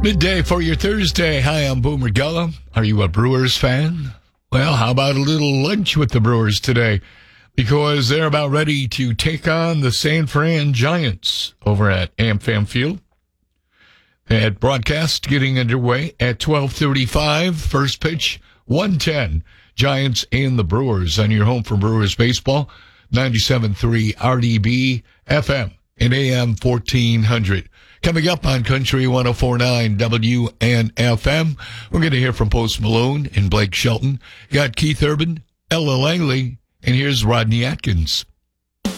Midday for your Thursday. Hi, I'm Boomer Gullah. Are you a Brewers fan? Well, how about a little lunch with the Brewers today? Because they're about ready to take on the San Fran Giants over at AmFam Field. That broadcast getting underway at 12:35. First pitch, 1:10. Giants and the Brewers on your home for Brewers baseball. 97.3 RDB FM and AM 1400. Coming up on Country 104.9 WNFM, we're going to hear from Post Malone and Blake Shelton. Got Keith Urban, Ella Langley, and here's Rodney Atkins.